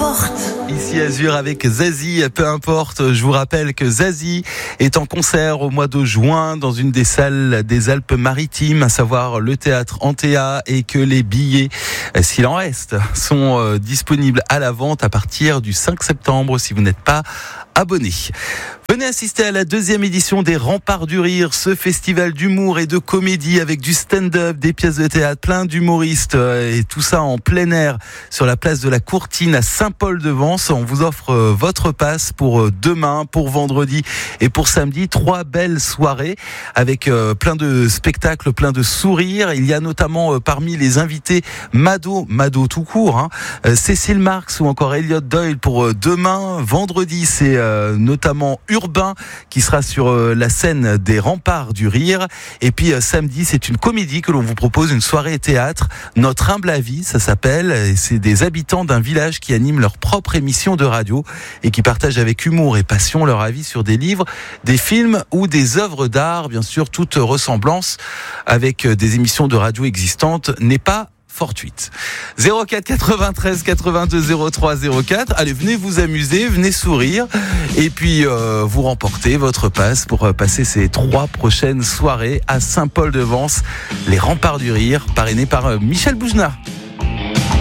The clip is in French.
importe. Ici Azur avec Zazie, peu importe. Je vous rappelle que Zazie est en concert au mois de juin dans une des salles des Alpes-Maritimes, à savoir le théâtre Antea, et que les billets, s'il en reste, sont disponibles à la vente à partir du 5 septembre si vous n'êtes pas abonné. Venez assister à la 2e édition des Remparts du Rire, ce festival d'humour et de comédie avec du stand-up, des pièces de théâtre, plein d'humoristes et tout ça en plein air sur la place de la Courtine à Saint-Paul-de-Vence. On vous offre votre passe pour demain, pour vendredi et pour samedi. 3 belles soirées avec plein de spectacles, plein de sourires. Il y a notamment parmi les invités Mado tout court, Cécile Marx ou encore Elliot Doyle pour demain. Vendredi, c'est notamment Urbain qui sera sur la scène des Remparts du Rire. Et puis samedi, c'est une comédie que l'on vous propose, une soirée théâtre, Notre humble avis, ça s'appelle. Et c'est des habitants d'un village qui animent leur propre émission de radio et qui partagent avec humour et passion leur avis sur des livres, des films ou des œuvres d'art. Bien sûr, toute ressemblance avec des émissions de radio existantes n'est pas fortuite. 04 93 82 03 04. Allez, venez vous amuser, venez sourire et puis vous remportez votre passe pour passer ces 3 prochaines soirées à Saint-Paul-de-Vence, les Remparts du Rire, parrainés par Michel Boujna.